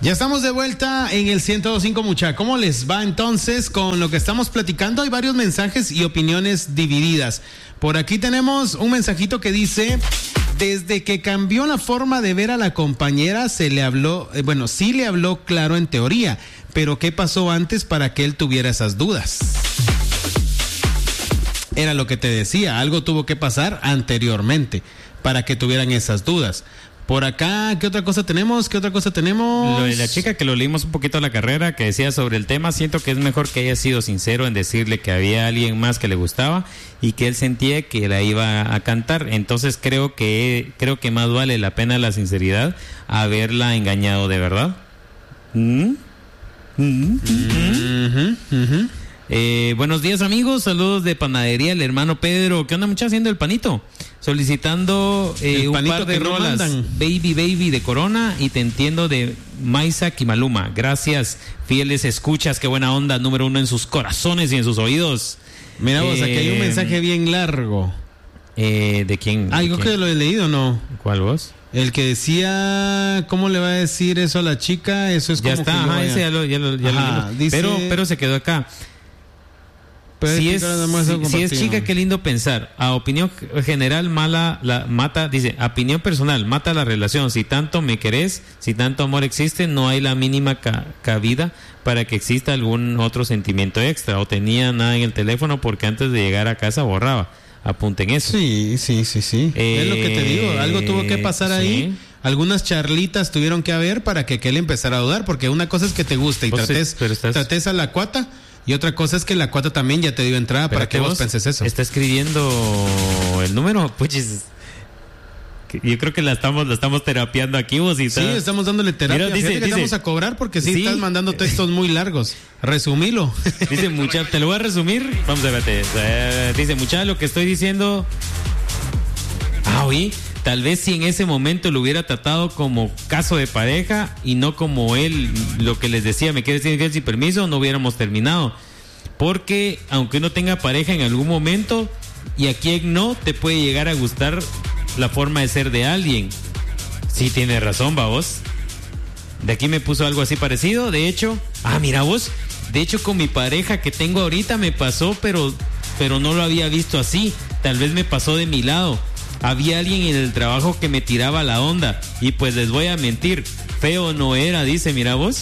Ya estamos de vuelta en el 102.5, mucha. ¿Cómo les va entonces con lo que estamos platicando? Hay varios mensajes y opiniones divididas. Por aquí tenemos un mensajito que dice: desde que cambió la forma de ver a la compañera se le habló, sí le habló claro en teoría, pero ¿qué pasó antes para que él tuviera esas dudas? Era lo que te decía, algo tuvo que pasar anteriormente para que tuvieran esas dudas. Por acá, ¿qué otra cosa tenemos? Lo de la chica que lo leímos un poquito a la carrera, que decía sobre el tema: siento que es mejor que haya sido sincero en decirle que había alguien más que le gustaba y que él sentía que la iba a cantar. Entonces creo que más vale la pena la sinceridad a haberla engañado de verdad. Buenos días, amigos, saludos de Panadería El Hermano Pedro. ¿Qué onda, muchachos, haciendo el panito? Solicitando un par de rolas, Baby de Corona y Te Entiendo de Maisak y Maluma. Gracias, fieles escuchas, qué buena onda, número 1 en sus corazones y en sus oídos. Mira vos, aquí hay un mensaje bien largo. ¿De quién? Algo que lo he leído, ¿no? ¿Cuál vos? El que decía, ¿cómo le va a decir eso a la chica? Eso es ya como está, que ese ya lo leímos. Dice, pero se quedó acá. Si es chica, qué lindo pensar. A opinión general mata, dice, opinión personal, mata la relación. Si tanto me querés, si tanto amor existe, no hay la mínima cabida para que exista algún otro sentimiento extra. O tenía nada en el teléfono porque antes de llegar a casa borraba. Apunten eso. Sí. Es lo que te digo, algo tuvo que pasar ahí. Algunas charlitas tuvieron que haber para que él empezara a dudar, porque una cosa es que te guste y trates a la cuata. Y otra cosa es que la cuata también ya te dio entrada para que vos penses eso. Está escribiendo el número, pues yo creo que la estamos terapiando aquí vos. Sí, estamos dándole terapia. Mira, dice, vamos a cobrar porque sí estás mandando textos muy largos. Resumilo. Dice, te lo voy a resumir. Vamos a ver. Dice, lo que estoy diciendo. Oye, tal vez si en ese momento lo hubiera tratado como caso de pareja y no como él, lo que les decía, me quieres decir sin permiso, no hubiéramos terminado. Porque aunque uno tenga pareja en algún momento, y a quien no te puede llegar a gustar la forma de ser de alguien. Sí, tienes razón, vos. De aquí me puso algo así parecido. De hecho, mira vos. De hecho, con mi pareja que tengo ahorita me pasó, pero no lo había visto así. Tal vez me pasó de mi lado. Había alguien en el trabajo que me tiraba la onda. Y pues les voy a mentir, feo no era, dice, mira vos.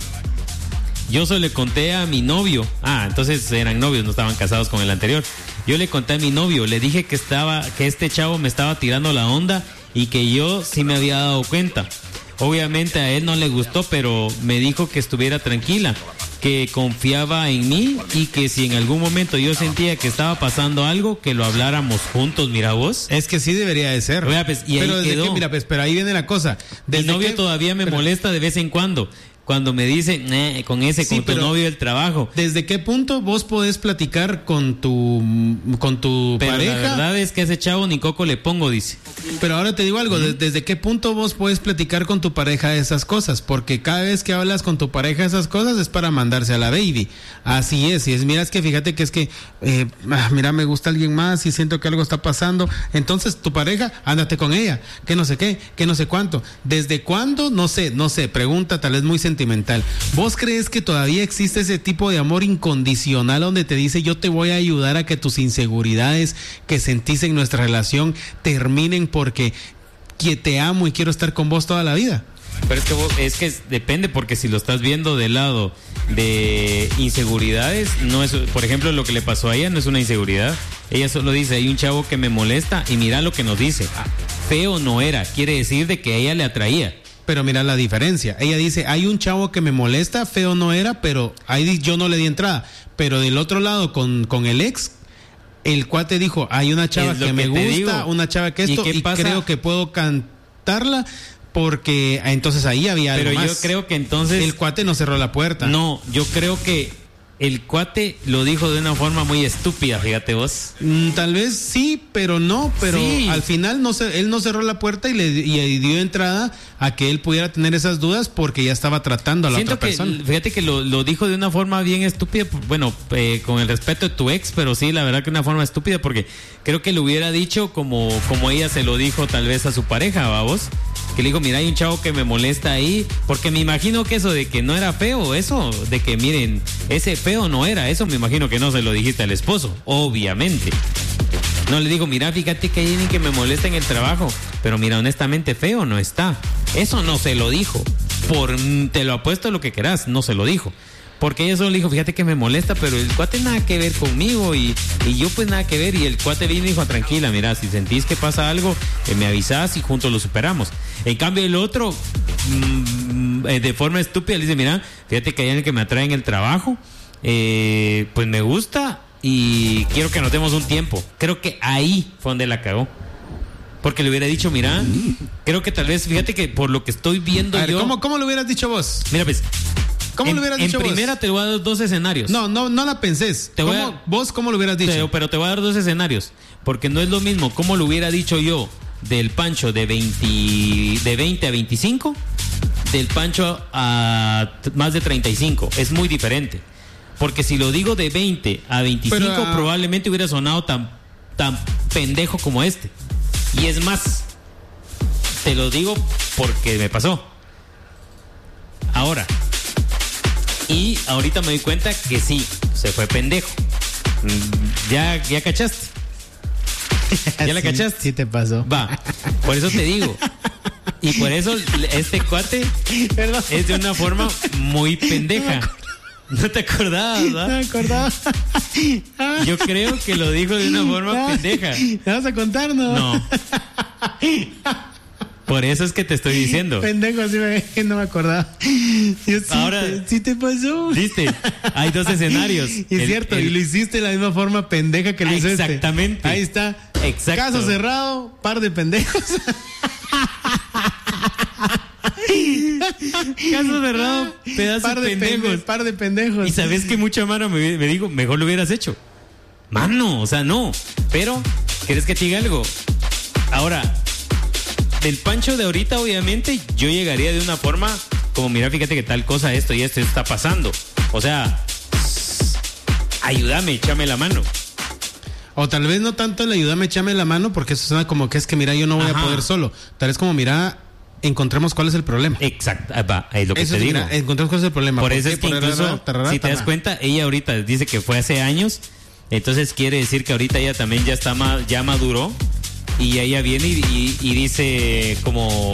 Yo solo le conté a mi novio. Entonces eran novios, no estaban casados con el anterior. Yo le conté a mi novio, le dije que este chavo me estaba tirando la onda y que yo sí me había dado cuenta. Obviamente a él no le gustó, pero me dijo que estuviera tranquila, que confiaba en mí y que si en algún momento yo sentía que estaba pasando algo, que lo habláramos juntos, mira vos. Es que sí debería de ser. Y pero ahí quedó. Pero ahí viene la cosa. Mi novio todavía me molesta de vez en cuando. Cuando me dicen, con tu novio del trabajo. ¿Desde qué punto vos podés platicar con tu pareja? La verdad es que a ese chavo ni coco le pongo, dice. Pero ahora te digo algo, ¿desde qué punto vos podés platicar con tu pareja esas cosas? Porque cada vez que hablas con tu pareja esas cosas es para mandarse a la baby. Así es, mira, es que fíjate que es que, mira, me gusta alguien más y siento que algo está pasando. Entonces tu pareja, ándate con ella, que no sé qué, que no sé cuánto. ¿Desde cuándo? No sé, pregunta tal vez muy sentimental. ¿Vos crees que todavía existe ese tipo de amor incondicional donde te dice yo te voy a ayudar a que tus inseguridades que sentís en nuestra relación terminen porque te amo y quiero estar con vos toda la vida? Pero es que depende, porque si lo estás viendo del lado de inseguridades, no es, por ejemplo, lo que le pasó a ella no es una inseguridad. Ella solo dice, hay un chavo que me molesta y mira lo que nos dice. Feo no era, quiere decir de que a ella le atraía. Pero mira la diferencia. Ella dice, hay un chavo que me molesta, feo no era, pero ahí yo no le di entrada. Pero del otro lado, con el ex, el cuate dijo, hay una chava que me gusta, una chava que esto, y creo que puedo cantarla, porque entonces ahí había algo más. Pero yo creo que entonces... El cuate no cerró la puerta. No, yo creo que el cuate lo dijo de una forma muy estúpida, fíjate vos. Tal vez sí, pero no, sí. Al final él no cerró la puerta y dio entrada a que él pudiera tener esas dudas porque ya estaba tratando a la otra persona. Fíjate que lo dijo de una forma bien estúpida, con el respeto de tu ex, pero sí, la verdad que una forma estúpida, porque creo que lo hubiera dicho como ella se lo dijo tal vez a su pareja, ¿va vos? que le digo, mira, hay un chavo que me molesta ahí, porque me imagino que eso de que no era feo, eso de que miren, ese feo no era, eso me imagino que no se lo dijiste al esposo, obviamente. No le digo, mira, fíjate que hay alguien que me molesta en el trabajo, pero mira, honestamente feo no está. Eso no se lo dijo. Te lo apuesto lo que querás, no se lo dijo. Porque ella solo le dijo, fíjate que me molesta, pero el cuate nada que ver conmigo y yo pues nada que ver. Y el cuate vino y dijo, tranquila, mira, si sentís que pasa algo, me avisás y juntos lo superamos. En cambio el otro, de forma estúpida, le dice, mira, fíjate que hay alguien que me atrae en el trabajo, pues me gusta y quiero que nos demos un tiempo. Creo que ahí fue donde la cagó. Porque le hubiera dicho, mira, creo que tal vez, fíjate que por lo que estoy viendo ver, yo... ¿Cómo lo hubieras dicho vos? Mira, pues... ¿Cómo lo hubieras dicho vos? En primera te voy a dar 2 escenarios. No la pensés. ¿Vos cómo lo hubieras dicho? Pero te voy a dar 2 escenarios. Porque no es lo mismo cómo lo hubiera dicho yo del Pancho de 20 a 25, del Pancho a más de 35. Es muy diferente. Porque si lo digo de 20 a 25, probablemente hubiera sonado tan pendejo como este. Y es más, te lo digo porque me pasó. Ahora... Y ahorita me doy cuenta que sí, se fue pendejo. ¿Ya cachaste? ¿Ya la cachaste? Sí te pasó. Va, por eso te digo. Y por eso este cuate es de una forma muy pendeja. No te acordabas, ¿verdad? No me acordaba. Yo creo que lo dijo de una forma pendeja. ¿Me vas a contar, no? No. Por eso es que te estoy diciendo. Pendejo, así no me acordaba. Ahora, sí te pasó. ¿Viste? Hay 2 escenarios. Es cierto, y lo hiciste de la misma forma pendeja que lo hizo exactamente. Ahí está. Exacto. Caso cerrado, par de pendejos. Caso cerrado, pedazo de pendejos. Par de pendejos. Y sabes que mucha mano me dijo, mejor lo hubieras hecho. Mano, o sea, no. Pero, ¿quieres que te diga algo? Ahora... Del Pancho de ahorita, obviamente, yo llegaría de una forma como, mira, fíjate que tal cosa, esto y esto está pasando. O sea, ayúdame, échame la mano. O tal vez no tanto el ayúdame, échame la mano, porque eso suena como que es que, mira, yo no voy a poder solo. Tal vez como, mira, encontremos cuál es el problema. Exacto, va, es lo que eso te digo. Mira, encontremos cuál es el problema. Por eso es que incluso, si te das cuenta, ella ahorita dice que fue hace años, entonces quiere decir que ahorita ella también ya está ya maduró. Y ella viene y dice como,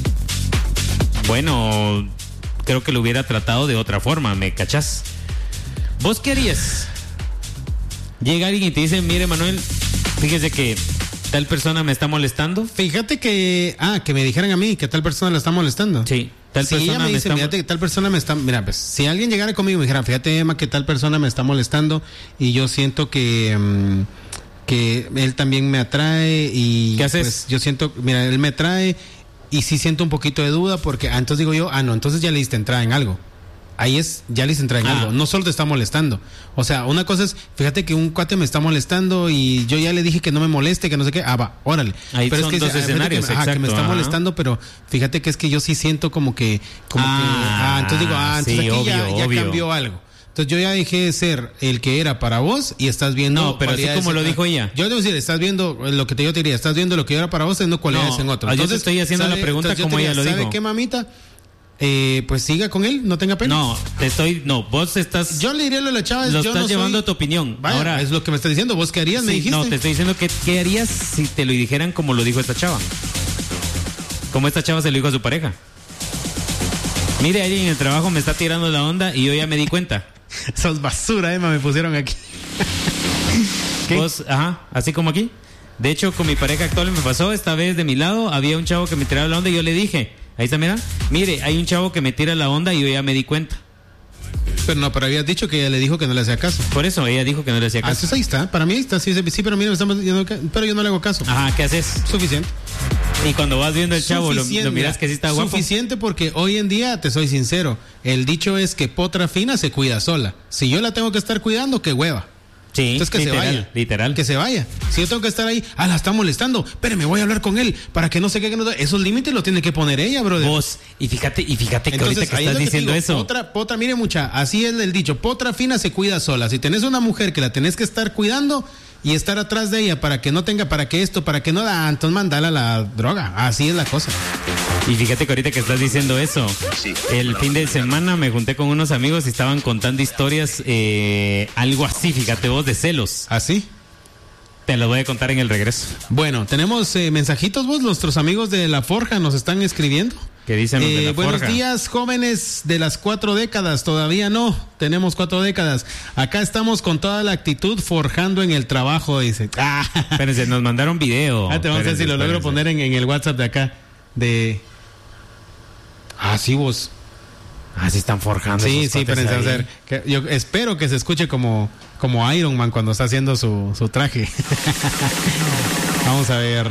bueno, creo que lo hubiera tratado de otra forma, ¿me cachás? ¿Vos qué harías? Llega alguien y te dice, mire Manuel, fíjese que tal persona me está molestando. Fíjate que me dijeran a mí que tal persona la está molestando. Sí, tal persona ella me dice, fíjate que tal persona me está... Mira, pues, si alguien llegara conmigo y me dijera, fíjate Emma que tal persona me está molestando y yo siento que él también me atrae y ¿qué haces? Pues yo siento, mira, él me atrae y sí siento un poquito de duda porque entonces digo yo, no, entonces ya le diste entrada en algo. Ahí ya le diste entrada en algo, no solo te está molestando. O sea, una cosa es, fíjate que un cuate me está molestando y yo ya le dije que no me moleste, que no sé qué, va, órale. Ahí pero son es que 2 escenarios, exacto, que me está molestando, pero fíjate que es que yo sí siento como que entonces digo, entonces sí, aquí obvio. ya cambió algo. Entonces yo ya dejé de ser el que era para vos y estás viendo... No, pero así como lo dijo ella. Yo debo decir, estás viendo lo que yo te diría, estás viendo lo que yo era para vos, teniendo cualidades en otro. Entonces, yo te estoy haciendo la pregunta como ella lo dijo. ¿Sabe qué, mamita? Pues siga con él, no tenga pena. Vos estás... Yo le diría lo de la chava. Lo estás llevando a tu opinión. Vaya, ahora es lo que me estás diciendo. ¿Vos qué harías? Me dijiste. No, te estoy diciendo que qué harías si te lo dijeran como lo dijo esta chava. Como esta chava se lo dijo a su pareja. Mire, alguien en el trabajo me está tirando la onda y yo ya me di cuenta. Sos basura, Emma, me pusieron aquí. Vos, así como aquí. De hecho, con mi pareja actual me pasó, esta vez de mi lado había un chavo que me tiraba la onda y yo le dije, ahí está, mire, hay un chavo que me tira la onda y yo ya me di cuenta. Pero habías dicho que ella le dijo que no le hacía caso. Por eso, ella dijo que no le hacía caso. Entonces ahí está, para mí ahí está, sí, pero mira, me estamos diciendo pero yo no le hago caso. ¿Qué haces? Suficiente. Y cuando vas viendo el chavo, lo miras que sí está guapo. Suficiente porque hoy en día, te soy sincero, el dicho es que potra fina se cuida sola. Si yo la tengo que estar cuidando, qué hueva. Sí, entonces que literal, se vaya. Literal. Que se vaya. Si yo tengo que estar ahí, la está molestando, pero me voy a hablar con él para que no sé qué. Esos límites los tiene que poner ella, brother. Vos, y fíjate que entonces, ahorita que estás diciendo eso. Potra, mire mucha, así es el dicho, potra fina se cuida sola. Si tenés una mujer que la tenés que estar cuidando, y estar atrás de ella para que no tenga, para que esto, para que no da, entonces mandala la droga. Así es la cosa. Y fíjate que ahorita que estás diciendo eso, el fin de semana me junté con unos amigos y estaban contando historias, algo así, fíjate vos, de celos. ¿Así? Te lo voy a contar en el regreso. Bueno, tenemos mensajitos vos, nuestros amigos de La Forja nos están escribiendo. ¿Qué dicen los de La Buenos Forja? días, jóvenes de las 4 décadas. Todavía no, tenemos 4 décadas. Acá estamos con toda la actitud forjando en el trabajo, dice. Espérense, nos mandaron video. Te vamos a ver si lo logro poner en el WhatsApp de acá. Sí, vos. Sí están forjando. Sí, espérense a hacer. Yo espero que se escuche como Iron Man cuando está haciendo su traje. Vamos a ver.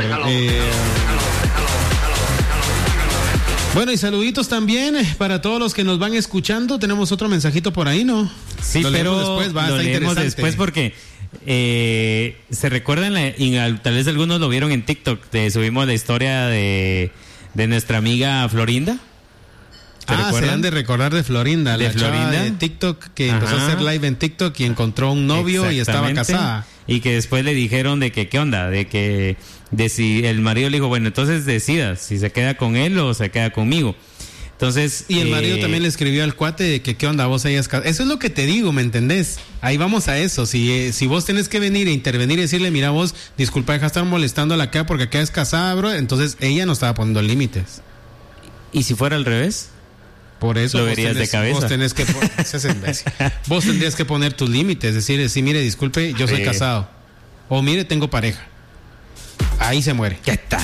Bueno, y saluditos también para todos los que nos van escuchando. Tenemos otro mensajito por ahí, ¿no? Sí, lo pero después, lo leemos después porque se recuerdan, tal vez algunos lo vieron en TikTok, subimos la historia de nuestra amiga Florinda. Se han de recordar de Florinda, de la Florinda chava de TikTok que empezó a hacer live en TikTok y encontró un novio y estaba casada. Y que después le dijeron de que, ¿qué onda? De si el marido le dijo, bueno, entonces decida si se queda con él o se queda conmigo. Entonces. Y el marido también le escribió al cuate de que, ¿qué onda? Vos hayas casado. Eso es lo que te digo, ¿me entendés? Ahí vamos a eso. Si vos tenés que venir e intervenir y decirle, mira vos, disculpa, deja estar molestándola acá porque acá es casada, bro. Entonces ella no estaba poniendo límites. ¿Y si fuera al revés? Por eso lo verías de cabeza. Vos tendrías que poner tus límites, decir, sí, mire, disculpe, yo soy casado. O mire, tengo pareja. Ahí se muere. ¿Qué está?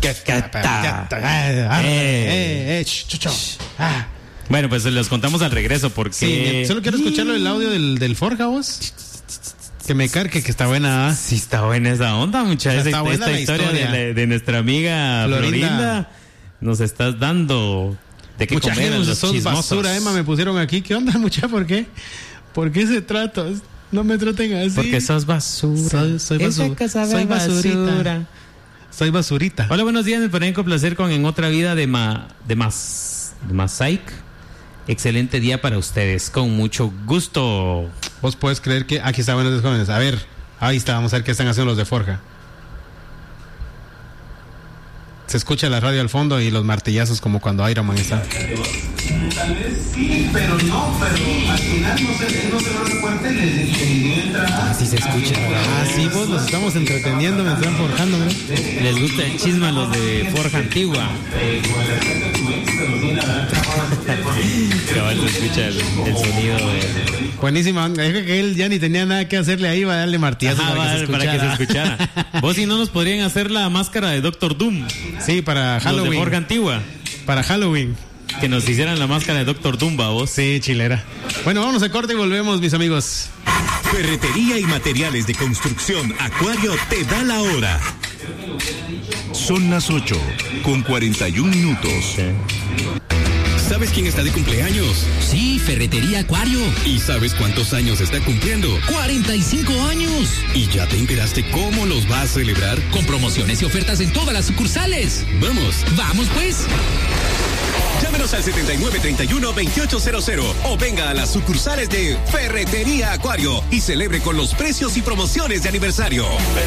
Bueno, pues los contamos al regreso porque... Sí, solo quiero escucharlo el audio del Forja, vos. Que me cargue, que está buena. Sí, está buena esa onda, muchachos. Esta historia de nuestra amiga Florinda nos estás dando... ¿De qué comer a los chismosos? Basura, Emma, me pusieron aquí. ¿Qué onda, mucha? ¿Por qué? ¿Por qué se trata? No me traten así. Porque sos basura. Soy basura. Soy basurita. Soy basurita. Hola, buenos días. Me pueden complacer con En Otra Vida de Masaik. Excelente día para ustedes. Con mucho gusto. Vos puedes creer que... Aquí está, buenos días, jóvenes. A ver, ahí está. Vamos a ver qué están haciendo los de Forja. Se escucha la radio al fondo y los martillazos como cuando Iron Man está. Tal vez sí, pero al final no se fuerte. Así se escucha. Sí, vos los estamos entreteniendo, me están forjando, ¿no? Les gusta el chisme a los de Forja Antigua. Cabal, se escucha el sonido de... Buenísimo, es que él ya ni tenía nada que hacerle ahí, va a darle martillazos para que se escuchara. Vos si no nos podrían hacer la máscara de Doctor Doom. Sí, para Halloween. Los de Forja Antigua. Para Halloween. Que nos hicieran la máscara de Doctor Doom, vos. Sí, chilera. Bueno, vámonos a corte y volvemos, mis amigos. Ferretería y materiales de construcción Acuario te da la hora. Son las 8:41. Sí. ¿Sabes quién está de cumpleaños? Sí, Ferretería Acuario. ¿Y sabes cuántos años está cumpliendo? 45 años. ¿Y ya te enteraste cómo los va a celebrar? Con promociones y ofertas en todas las sucursales. Vamos pues. Llámenos al 7931-2800 o venga a las sucursales de Ferretería Acuario y celebre con los precios y promociones de aniversario.